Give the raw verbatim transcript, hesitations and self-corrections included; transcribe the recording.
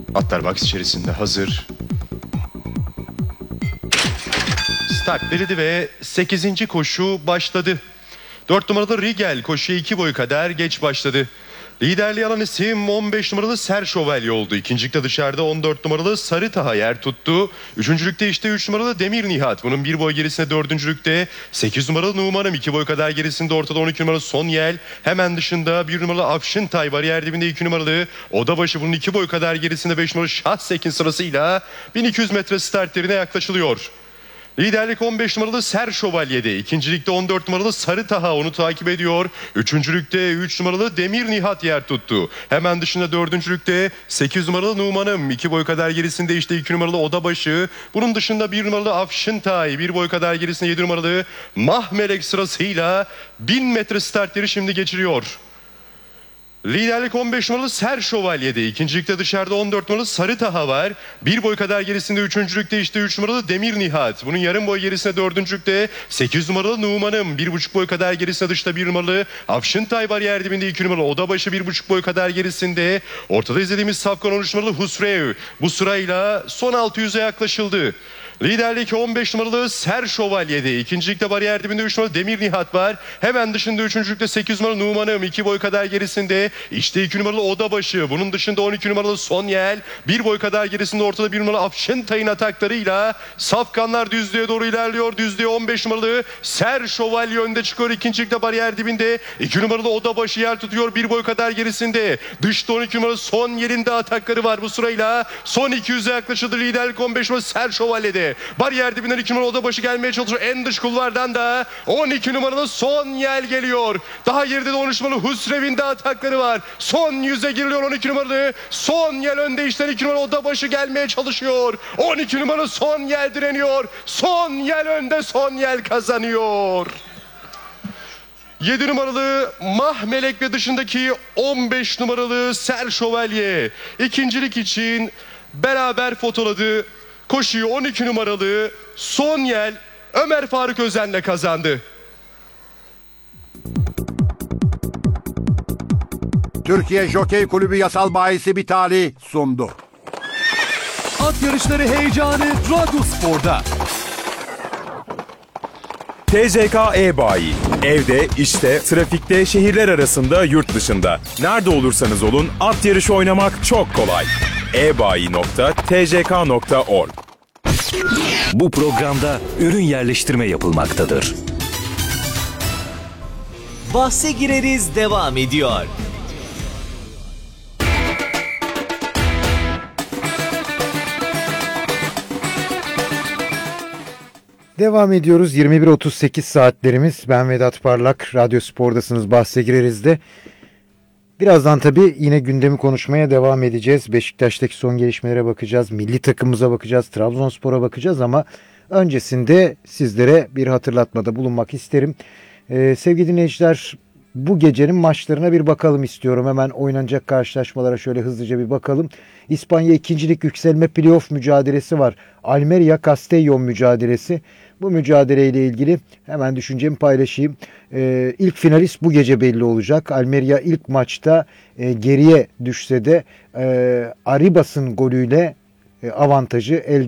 Atlar box içerisinde hazır. Start verildi ve sekizinci koşu başladı. dört numaralı Rigel koşuya iki boy kadar geç başladı. Liderliği alan isim on beş numaralı Ser Şövalye oldu. İkincilikte dışarıda on dört numaralı Sarı Taha yer tuttu. Üçüncülükte işte üç numaralı Demir Nihat. Bunun bir boy gerisinde dördüncülükte sekiz numaralı Numanım. iki boy kadar gerisinde ortada on iki numaralı Son Yel. Hemen dışında bir numaralı Afşın Tay var. Yer dibinde iki numaralı Odabaşı. Bunun iki boy kadar gerisinde beş numaralı Şahsekin sırasıyla bin iki yüz metre startlerine yaklaşılıyor. Liderlik on beş numaralı Ser Şövalye'de. İkincilikte on dört numaralı Sarı Taha onu takip ediyor. Üçüncülükte üç numaralı Demir Nihat yer tuttu. Hemen dışında dördüncülükte sekiz numaralı Numanım. iki boy kadar gerisinde işte iki numaralı Odabaşı. Bunun dışında bir numaralı Afşıntay. bir boy kadar gerisinde yedi numaralı Mahmelek sırasıyla bin metre startları şimdi geçiriyor. Liderlik on beş numaralı Ser Şövalye'de. İkincilikte dışarıda on dört numaralı Sarı Taha var. Bir boy kadar gerisinde üçüncülükte işte üç numaralı Demir Nihat. Bunun yarım boy gerisinde dördüncülükte sekiz numaralı Numanım. bir buçuk boy kadar gerisinde dışta bir numaralı Afşıntay var. Yer dibinde iki numaralı Odabaşı bir buçuk boy kadar gerisinde. Ortada izlediğimiz Safkan on üç numaralı Husrev. Bu sırayla son altı yüze yaklaşıldı. Liderlik on beş numaralı Ser Şövalye'de. İkincilikte bariyer dibinde üç numaralı Demir Nihat var. Hemen dışında üçüncülükte sekiz numaralı Numanım. iki boy kadar gerisinde işte iki numaralı Odabaşı. Bunun dışında on iki numaralı Son Yel. bir boy kadar gerisinde ortada bir numaralı Afşıntay'ın ataklarıyla Safkanlar düzlüğe doğru ilerliyor. Düzlüğe on beş numaralı Ser Şövalye önde çıkıyor. İkincilikte bariyer dibinde iki numaralı Odabaşı yer tutuyor. bir boy kadar gerisinde. Dışta on iki numaralı Son Yel'in de atakları var bu sırayla. Son iki yüze yaklaşıldı liderlik on beş numaralı Ser Şövalye'de. Bariyer dibinden iki numaralı Odabaşı gelmeye çalışıyor. En dış kulvardan da on iki numaralı Son Yel geliyor. Daha geride de on üç numaralı Husrev'in de atakları var. Son yüze giriliyor on iki numaralı Son Yel önde, işten iki numaralı Odabaşı gelmeye çalışıyor. on iki numaralı Son Yel direniyor. Son Yel önde, Son Yel kazanıyor. yedi numaralı Mahmelek ve dışındaki on beş numaralı Ser Şövalye ikincilik için beraber fotoladı. Koşuyu on iki numaralı Son Yel Ömer Faruk Özen'le kazandı. Türkiye Jokey Kulübü Yasal Bayisi Bitali sundu. At yarışları heyecanı Radyospor'da. T C K E-Bayi. Evde, işte, trafikte, şehirler arasında, yurt dışında. Nerede olursanız olun at yarışı oynamak çok kolay. e bayi nokta t c k nokta org. Bu programda ürün yerleştirme yapılmaktadır. Bahse gireriz devam ediyor. Devam ediyoruz. yirmi bir otuz sekiz saatlerimiz. Ben Vedat Parlak. Radyo Spor'dasınız. Bahse gireriz de. Birazdan tabii yine gündemi konuşmaya devam edeceğiz. Beşiktaş'taki son gelişmelere bakacağız. Milli takımımıza bakacağız. Trabzonspor'a bakacağız ama öncesinde sizlere bir hatırlatmada bulunmak isterim. Ee, sevgili dinleyiciler, bu gecenin maçlarına bir bakalım istiyorum. Hemen oynanacak karşılaşmalara şöyle hızlıca bir bakalım. İspanya ikincilik yükselme playoff mücadelesi var. Almeria-Castellón mücadelesi. Bu mücadeleyle ilgili hemen düşüncemi paylaşayım. Ee, ilk finalist bu gece belli olacak. Almeria ilk maçta e, geriye düşse de e, Arribas'ın golüyle e, avantajı elde